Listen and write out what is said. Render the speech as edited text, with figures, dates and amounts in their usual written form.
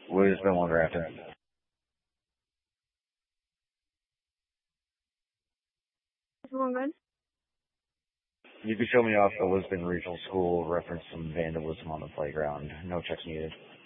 We've been one after. Is it going good? You could show me off the Lisbon Regional School, reference some vandalism on the playground. No checks needed.